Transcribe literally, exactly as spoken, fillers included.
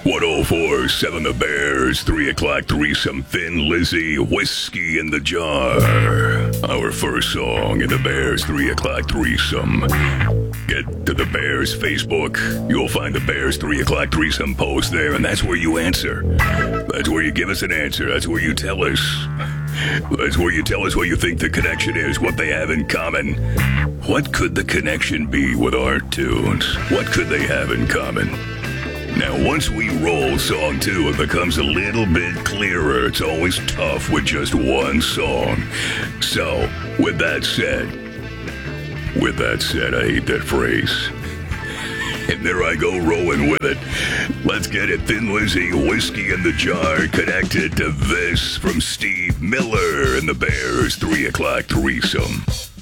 one oh four point seven The Bears, three o'clock threesome, Thin Lizzy, Whiskey in the Jar. Our first song in the Bears three o'clock threesome. Get to the Bears Facebook. You'll find the Bears three o'clock threesome post there, and that's where you answer. That's where you give us an answer. That's where you tell us. That's where you tell us what you think the connection is, what they have in common. What could the connection be with our tunes? What could they have in common? Now, once we roll song two, it becomes a little bit clearer. It's always tough with just one song. So, with that said, with that said, I hate that phrase. And there I go rolling with it. Let's get it. Thin Lizzy, Whiskey in the Jar, connected to this from Steve Miller and the Bears three o'clock threesome.